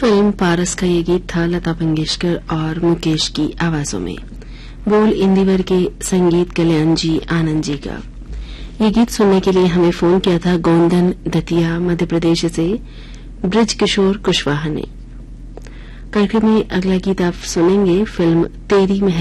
Film पारस का ये गीत था लता मंगेशकर और मुकेश की आवाजों में। बोल इंदिवर के, संगीत कल्याण जी आनंद जी का। ये गीत सुनने के लिए हमें फोन किया था गोंदन दतिया मध्य प्रदेश से ब्रिज किशोर कुशवाहा ने। कार्यक्रम में अगला गीत आप सुनेंगे फिल्म तेरी